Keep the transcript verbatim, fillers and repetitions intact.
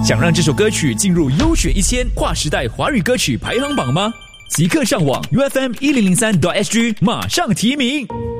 想让这首歌曲进入优选一千跨时代华语歌曲排行榜吗？即刻上网 U F M 一零零三 点 S G， 马上提名。